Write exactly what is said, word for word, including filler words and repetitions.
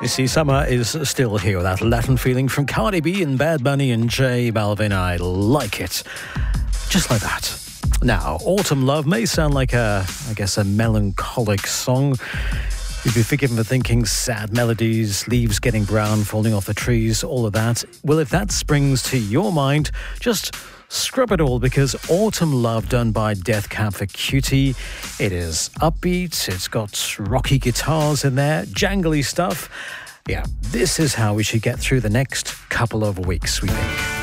You see, summer is still here. That Latin feeling from Cardi B and Bad Bunny and J Balvin. I like it. Just like that. Now, Autumn Love may sound like a, I guess, a melancholic song. You'd be forgiven for thinking sad melodies, leaves getting brown, falling off the trees, all of that. Well, if that springs to your mind, just scrub it all, because Autumn Love, done by Death Cab for Cutie, it is upbeat, it's got rocky guitars in there, jangly stuff. Yeah, this is how we should get through the next couple of weeks, we think.